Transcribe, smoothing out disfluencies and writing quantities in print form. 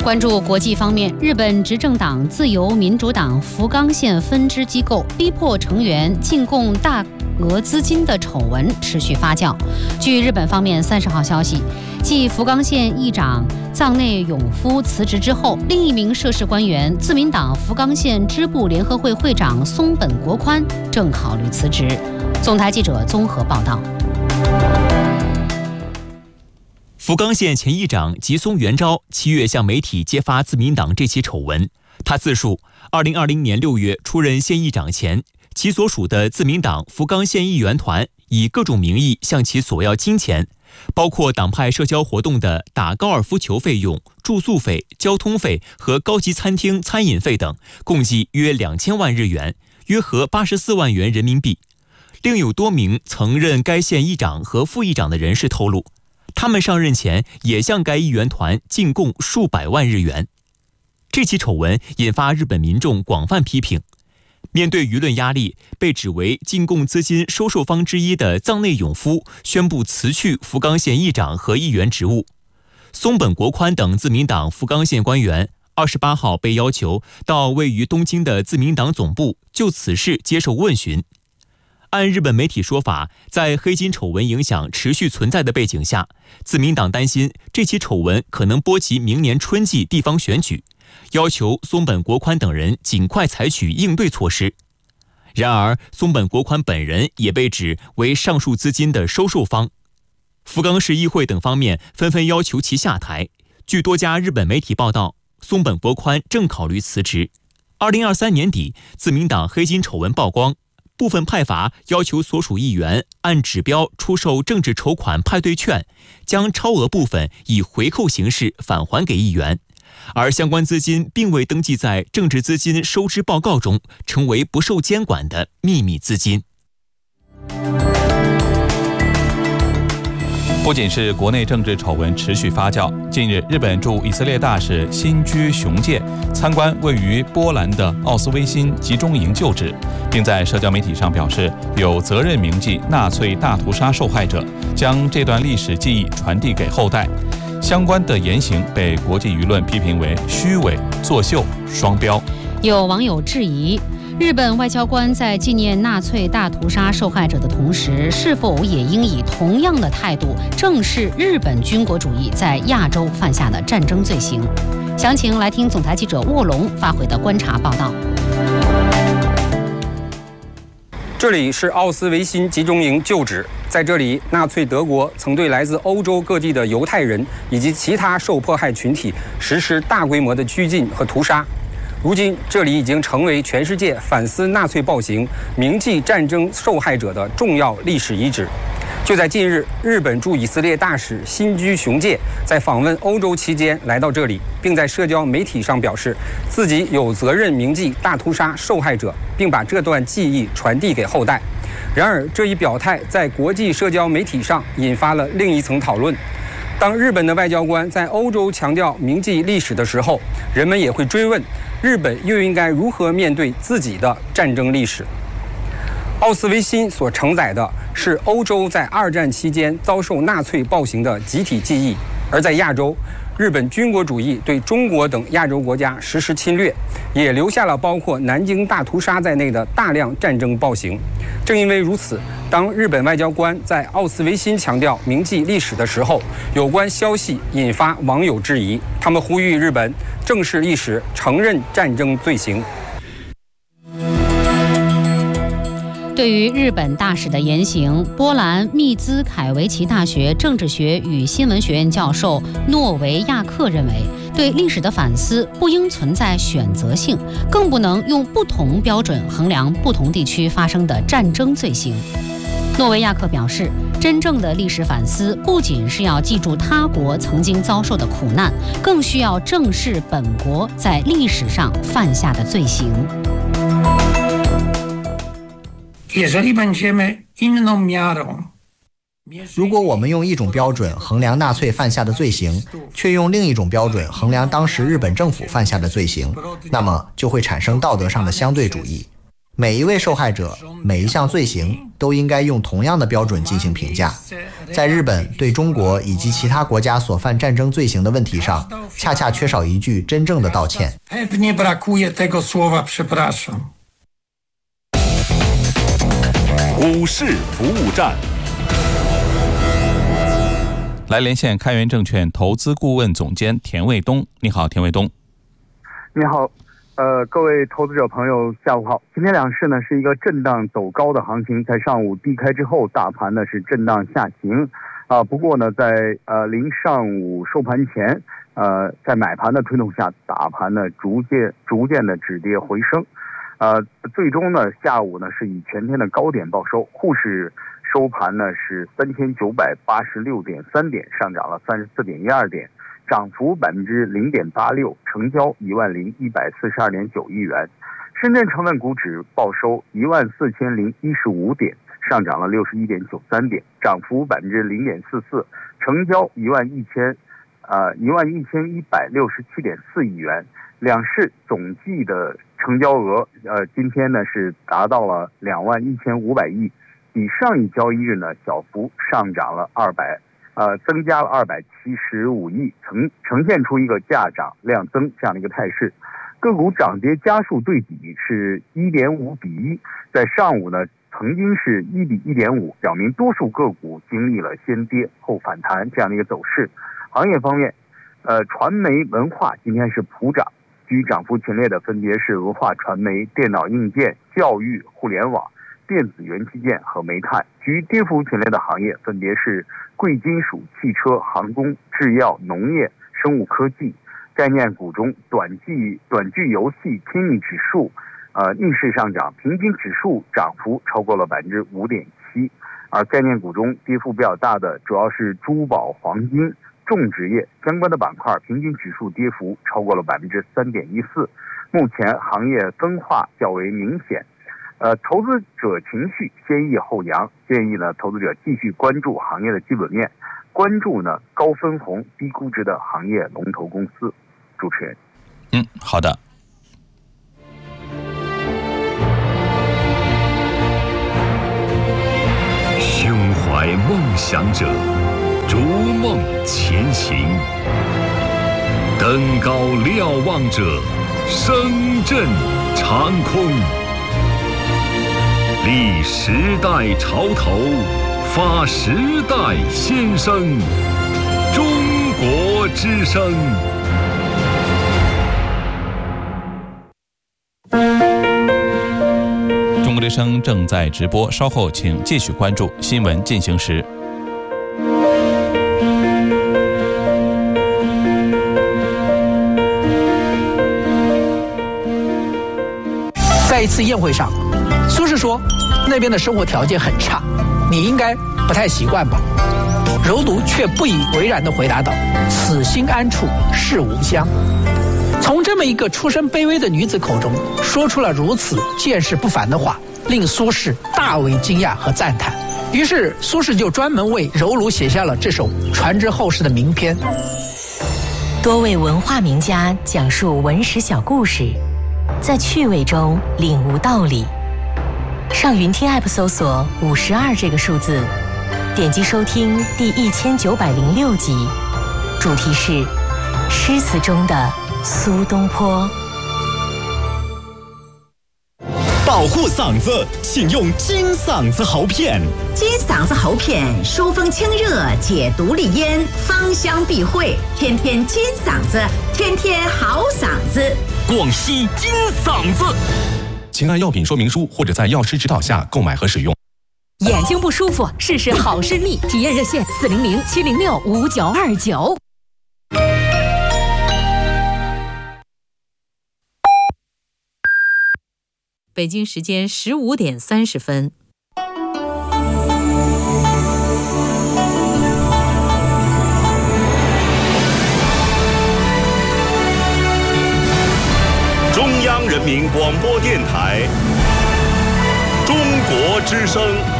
关注国际方面，日本执政党自由民主党福冈县分支机构逼迫成员进贡大额资金的丑闻持续发酵。据日本方面30号消息，继福冈县议长藏内永夫辞职之后，另一名涉事官员自民党福冈县支部联合会会长松本国宽正考虑辞职。总台记者综合报道。 福冈县前议长吉松元昭7月向媒体揭发自民党这起丑闻。他自述，2020年6月出任县议长前，其所属的自民党福冈县议员团以各种名义向其索要金钱，包括党派社交活动的打高尔夫球费用、住宿费、交通费和高级餐厅餐饮费等，共计约2000万日元，约合84万元人民币。另有多名曾任该县议长和副议长的人士透露，他们上任前也向该议员团进贡数百万日元。这起丑闻引发日本民众广泛批评。面对舆论压力，被指为进贡资金收受方之一的藏内永夫宣布辞去福冈县议长和议员职务。松本国宽等自民党福冈县官员28号被要求到位于东京的自民党总部就此事接受问询。按日本媒体说法，在黑金丑闻影响持续存在的背景下，自民党担心这起丑闻可能波及明年春季地方选举，要求松本国宽等人尽快采取应对措施。然而，松本国宽本人也被指为上述资金的收受方。福冈市议会等方面纷纷要求其下台。据多家日本媒体报道，松本国宽正考虑辞职。2023年底，自民党黑金丑闻曝光，部分派阀要求所属议员按指标出售政治筹款派对券，将超额部分以回扣形式返还给议员，而相关资金并未登记在政治资金收支报告中，成为不受监管的秘密资金。 不仅是国内政治丑闻持续发酵，近日日本驻以色列大使新居雄介参观位于波兰的奥斯威辛集中营旧址，并在社交媒体上表示有责任铭记纳粹大屠杀受害者，将这段历史记忆传递给后代。相关的言行被国际舆论批评为虚伪、作秀、双标。 有网友质疑，日本外交官在纪念纳粹大屠杀受害者的同时，是否也应以同样的态度正视日本军国主义在亚洲犯下的战争罪行？详情来听总台记者卧龙发回的观察报道。 这里是奥斯维辛集中营旧址，在这里，纳粹德国曾对来自欧洲各地的犹太人以及其他受迫害群体实施大规模的拘禁和屠杀。如今，这里已经成为全世界反思纳粹暴行、铭记战争受害者的重要历史遗址。就在近日，日本驻以色列大使新居雄介在访问欧洲期间来到这里，并在社交媒体上表示自己有责任铭记大屠杀受害者，并把这段记忆传递给后代。然而，这一表态在国际社交媒体上引发了另一层讨论。当日本的外交官在欧洲强调铭记历史的时候，人们也会追问，日本又应该如何面对自己的战争历史？奥斯维辛所承载的是欧洲在2战期间遭受纳粹暴行的集体记忆，而在亚洲，日本军国主义对中国等亚洲国家实施侵略，也留下了包括南京大屠杀在内的大量战争暴行。正因为如此，当日本外交官在奥斯维辛强调铭记历史的时候，有关消息引发网友质疑，他们呼吁日本正视历史，承认战争罪行。 对于日本大使的言行，波兰密兹凯维奇大学政治学与新闻学院教授诺维亚克认为，对历史的反思不应存在选择性，更不能用不同标准衡量不同地区发生的战争罪行。诺维亚克表示，真正的历史反思不仅是要记住他国曾经遭受的苦难，更需要正视本国在历史上犯下的罪行。 如果我们用一种标准衡量纳粹犯下的罪行，却用另一种标准衡量当时日本政府犯下的罪行，那么就会产生道德上的相对主义。 每一位受害者、每一项罪行都应该用同样的标准进行评价。在日本对中国以及其他国家所犯战争罪行的问题上，恰恰缺少一句真正的道歉。 股市服务站， 来连线开源证券投资顾问总监田卫东。你好，田卫东。 你好，各位投资者朋友，下午好。今天两市呢是一个震荡走高的行情，在上午低开之后，大盘呢是震荡下行，不过呢在临上午收盘前，在买盘的推动下，大盘呢逐渐的止跌回升，最终呢下午呢是以全天的高点报收，沪市收盘呢是3986.3点，上涨了34.12点。涨幅0.86%，成交10142.9亿元。深圳成分股指报收14015点，上涨了61.93点，涨幅0.44%，成交11167.4亿元。两市总计的成交额，今天呢是达到了21500亿，比上一交易日呢小幅上涨了增加了275亿，呈现出一个价涨量增这样的一个态势。个股涨跌家数对比是1.5比1，在上午呢曾经是1比1.5，表明多数个股经历了先跌后反弹这样的一个走势。行业方面，传媒文化今天是普涨，居涨幅前列的分别是文化传媒、电脑硬件、教育、互联网、电子元器件和煤炭。居跌幅前列的行业分别是贵金属、汽车、航空、制药、农业、生物科技。概念股中，短剧游戏天逆指数逆势上涨，平均指数涨幅超过了5.7%。而概念股中跌幅比较大的主要是珠宝、黄金、种植业相关的板块，平均指数跌幅超过了3.14%。目前行业分化较为明显。投资者情绪先抑后扬，建议呢投资者继续关注行业的基本面，关注呢高分红低估值的行业龙头公司。主持人， 好的。 胸怀梦想者，逐梦前行；登高瞭望者，声震长空。立时代潮头，发时代先声。中国之声。 中国之声正在直播，稍后请继续关注新闻进行时。 在一次宴会上，苏轼说那边的生活条件很差，你应该不太习惯吧？柔奴却不以为然地回答道：此心安处是吾乡。从这么一个出身卑微的女子口中说出了如此见识不凡的话，令苏轼大为惊讶和赞叹。于是苏轼就专门为柔奴写下了这首传之后世的名篇。 多位文化名家讲述文史小故事，在趣味中领悟道理。上云听 App 搜索52这个数字，点击收听第1906集，主题是诗词中的苏东坡。 保护嗓子，请用金嗓子喉片。 金嗓子喉片疏风清热，解毒利咽，芳香避秽，天天金嗓子，天天好嗓子。 广西金嗓子，请按药品说明书或者在药师指导下购买和使用。 眼睛不舒服，试试好视力，体验热线400-706-5929。 北京时间15点30分。 中央人民广播电台，中国之声。